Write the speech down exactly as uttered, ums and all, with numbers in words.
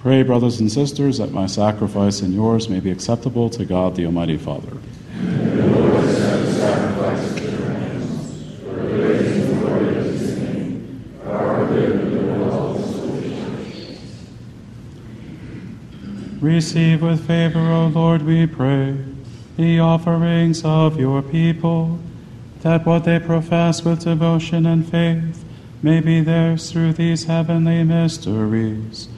Pray, brothers and sisters, that my sacrifice and yours may be acceptable to God the Almighty Father. And the Lord accept the sacrifice of your hands, for the praise and glory of his name, for our good and the will of his holy church. Receive with favor, O Lord, we pray, the offerings of your people, that what they profess with devotion and faith may be theirs through these heavenly mysteries.